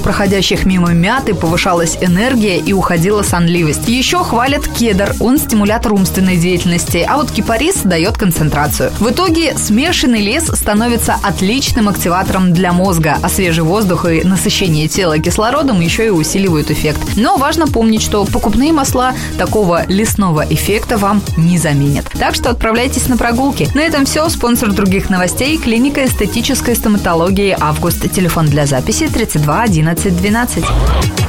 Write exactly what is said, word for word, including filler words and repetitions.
проходящих мимо мяты повышалась энергия и уходила сонливость. Еще хвалят кедр, он стимулятор умственной деятельности, а вот кипарис дает концентрацию. В итоге смешанный лес становится отличным активатором для мозга, а свежий воздух и насыщение тела кислородом еще и усиливают эффект. Но важно помнить, что покупные масла такого лесного эффекта вам не заменят. Так что отправляйтесь на прогулки. На этом все. Спонсор других новостей – клиника эстетической стоматологии «Август». Телефон для записи тридцать два одиннадцать двенадцать.